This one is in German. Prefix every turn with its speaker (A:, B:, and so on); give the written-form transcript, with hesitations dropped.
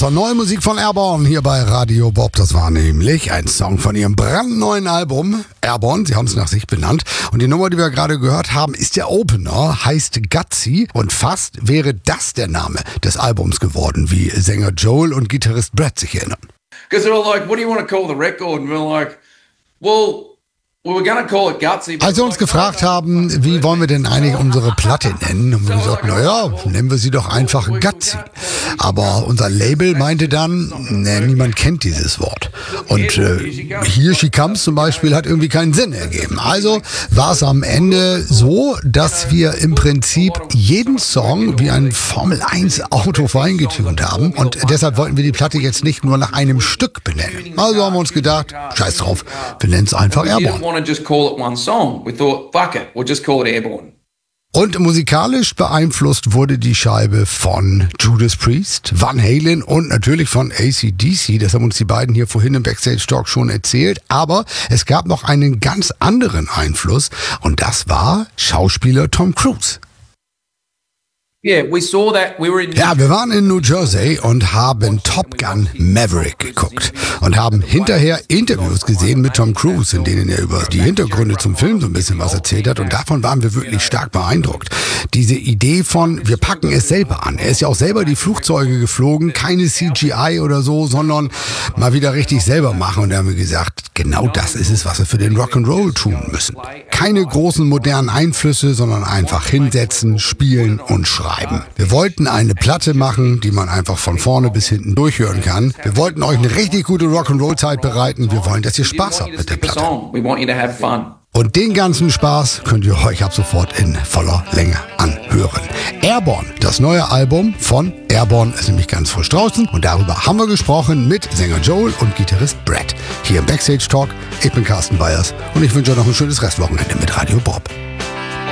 A: war neue Musik von Airborne hier bei Radio Bob. Das war nämlich ein Song von ihrem brandneuen Album Airborne. Sie haben es nach sich benannt. Und die Nummer, die wir gerade gehört haben, ist der Opener, heißt Gutsy. Und fast wäre das der Name des Albums geworden, wie Sänger Joel und Gitarrist Brett sich erinnern.
B: Because they were like, what do you want to call the record? And we were like, well, we were going to call it Gutsy.
A: Als sie uns gefragt haben, wie wollen wir denn eigentlich unsere Platte nennen, haben wir gesagt, naja, nennen wir sie doch einfach Gutsy. Aber unser Label meinte dann, niemand kennt dieses Wort. Und Here She Comes zum Beispiel hat irgendwie keinen Sinn ergeben. Also war es am Ende so, dass wir im Prinzip jeden Song wie ein Formel-1-Auto feingetunt haben. Und deshalb wollten wir die Platte jetzt nicht nur nach einem Stück benennen. Also haben wir uns gedacht, scheiß drauf, wir nennen es einfach Airborne.
B: Just call it one song. We thought, fuck it, we'll just call it Airborne.
A: Und musikalisch beeinflusst wurde die Scheibe von Judas Priest, Van Halen und natürlich von AC/DC. Das haben uns die beiden hier vorhin im Backstage Talk schon erzählt. Aber es gab noch einen ganz anderen Einfluss und das war Schauspieler Tom Cruise.
B: Yeah, we saw that.
A: Ja, wir waren in New Jersey und haben Top Gun Maverick geguckt und haben hinterher Interviews gesehen mit Tom Cruise, in denen er über die Hintergründe zum Film so ein bisschen was erzählt hat und davon waren wir wirklich stark beeindruckt. Diese Idee von, wir packen es selber an. Er ist ja auch selber die Flugzeuge geflogen, keine CGI oder so, sondern mal wieder richtig selber machen und da haben wir gesagt, genau das ist es, was wir für den Rock'n'Roll tun müssen. Keine großen modernen Einflüsse, sondern einfach hinsetzen, spielen und schreiben. Wir wollten eine Platte machen, die man einfach von vorne bis hinten durchhören kann. Wir wollten euch eine richtig gute Rock'n'Roll-Zeit bereiten. Wir wollen, dass ihr Spaß habt mit der Platte. Und den ganzen Spaß könnt ihr euch ab sofort in voller Länge anhören. Airborne, das neue Album von Airborne, ist nämlich ganz frisch draußen. Und darüber haben wir gesprochen mit Sänger Joel und Gitarrist Brett. Hier im Backstage Talk. Ich bin Carsten Weyers und ich wünsche euch noch ein schönes Restwochenende mit Radio Bob.